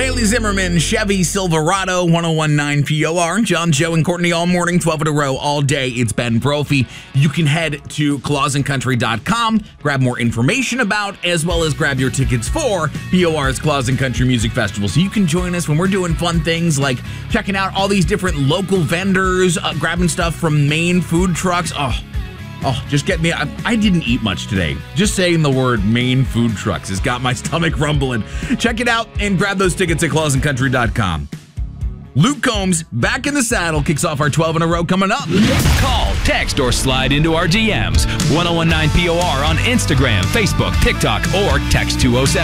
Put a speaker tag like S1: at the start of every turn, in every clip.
S1: Bailey Zimmerman, Chevy Silverado, 1019 POR. John, Joe, and Courtney all morning, 12 in a row, all day. It's Ben Brophy. You can head to clausandcountry.com, grab more information about, as well as grab your tickets for POR's Claus and Country Music Festival. So you can join us when we're doing fun things like checking out all these different local vendors, grabbing stuff from Maine food trucks. Oh, just get me. I didn't eat much today. Just saying the word Maine food trucks has got my stomach rumbling. Check it out and grab those tickets at clausandcountry.com. Luke Combs, back in the saddle, kicks off our 12 in a row coming up.
S2: Call, text, or slide into our DMs. 1019 POR on Instagram, Facebook, TikTok, or text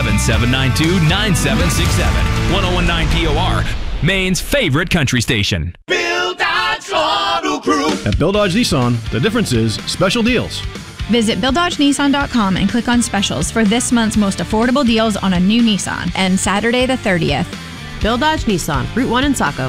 S2: 207-792-9767. 1019 POR, Maine's favorite country station.
S3: At Bill Dodge Nissan, the difference is special deals.
S4: Visit BillDodgeNissan.com and click on specials for this month's most affordable deals on a new Nissan and Saturday the 30th.
S5: Bill Dodge Nissan, Route 1 in Saco.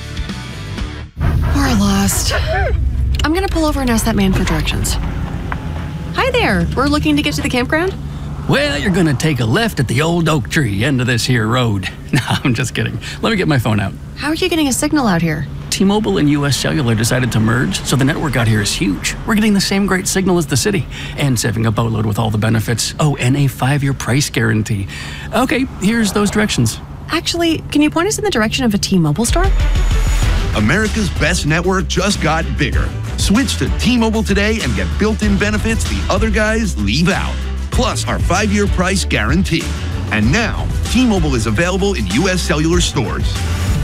S6: We're lost. I'm going to pull over and ask that man for directions. Hi there. We're looking to get to the campground.
S7: Well, you're going to take a left at the old oak tree end of this here road. No, I'm just kidding. Let me get my phone out.
S6: How are you getting a signal out here?
S7: T-Mobile and U.S. Cellular decided to merge, so the network out here is huge. We're getting the same great signal as the city, and saving a boatload with all the benefits. Oh, and a 5-year price guarantee. Okay, here's those directions.
S6: Actually, can you point us in the direction of a T-Mobile store?
S8: America's best network just got bigger. Switch to T-Mobile today and get built-in benefits the other guys leave out. Plus our 5-year price guarantee. And now, T-Mobile is available in U.S. Cellular stores.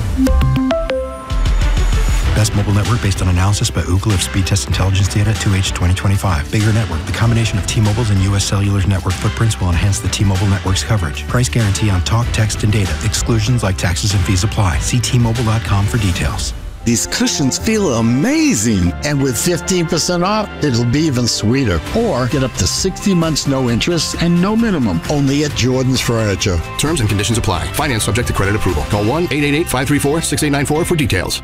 S9: Best mobile network based on analysis by Ookla of speed test intelligence data 2H 2025. Bigger network. The combination of T-Mobile's and U.S. Cellular's network footprints will enhance the T-Mobile network's coverage. Price guarantee on talk, text, and data. Exclusions like taxes and fees apply. See T-Mobile.com for details.
S10: These cushions feel amazing. And with 15% off, it'll be even sweeter. Or get up to 60 months no interest and no minimum. Only at Jordan's Furniture.
S11: Terms and conditions apply. Finance subject to credit approval. Call 1-888-534-6894 for details.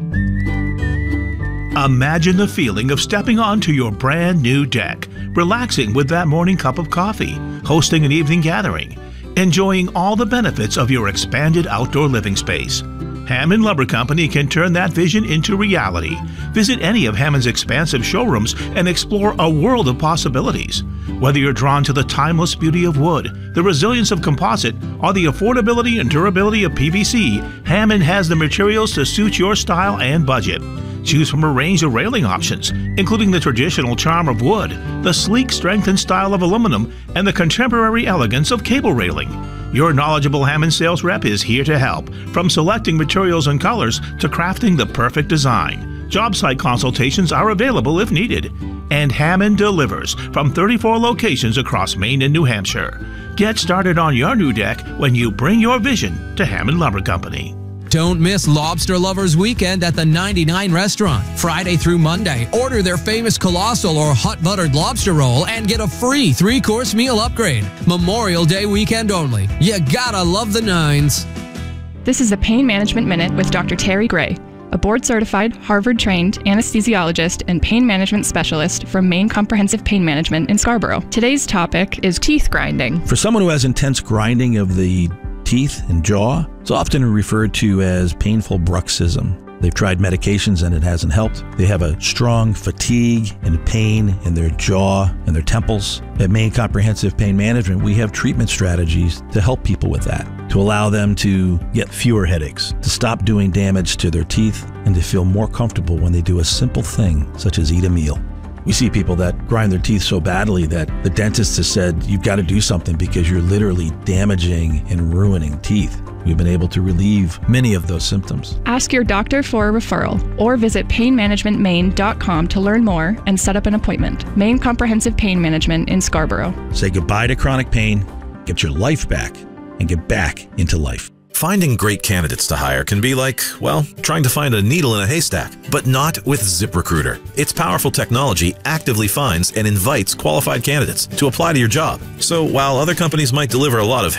S12: Imagine the feeling of stepping onto your brand new deck, relaxing with that morning cup of coffee, hosting an evening gathering, enjoying all the benefits of your expanded outdoor living space. Hammond Lumber Company can turn that vision into reality. Visit any of Hammond's expansive showrooms and explore a world of possibilities. Whether you're drawn to the timeless beauty of wood, the resilience of composite, or the affordability and durability of PVC, Hammond has the materials to suit your style and budget. Choose from a range of railing options, including the traditional charm of wood, the sleek strength and style of aluminum, and the contemporary elegance of cable railing. Your knowledgeable Hammond sales rep is here to help, from selecting materials and colors to crafting the perfect design. Job site consultations are available if needed. And Hammond delivers from 34 locations across Maine and New Hampshire. Get started on your new deck when you bring your vision to Hammond Lumber Company.
S13: Don't miss Lobster Lovers Weekend at the 99 Restaurant. Friday through Monday, order their famous colossal or hot buttered lobster roll and get a free 3-course meal upgrade. Memorial Day weekend only. You gotta love the nines.
S14: This is a Pain Management Minute with Dr. Terry Gray, a board-certified, Harvard-trained anesthesiologist and pain management specialist from Maine Comprehensive Pain Management in Scarborough. Today's topic is teeth grinding.
S15: For someone who has intense grinding of the teeth and jaw, it's often referred to as painful bruxism. They've tried medications and it hasn't helped. They have a strong fatigue and pain in their jaw and their temples. At Maine Comprehensive Pain Management, we have treatment strategies to help people with that, to allow them to get fewer headaches, to stop doing damage to their teeth, and to feel more comfortable when they do a simple thing such as eat a meal. We see people that grind their teeth so badly that the dentist has said, you've got to do something because you're literally damaging and ruining teeth. We've been able to relieve many of those symptoms.
S14: Ask your doctor for a referral or visit painmanagementmaine.com to learn more and set up an appointment. Maine Comprehensive Pain Management in Scarborough.
S15: Say goodbye to chronic pain, get your life back, and get back into life.
S16: Finding great candidates to hire can be like, well, trying to find a needle in a haystack, but not with ZipRecruiter. Its powerful technology actively finds and invites qualified candidates to apply to your job. So while other companies might deliver a lot of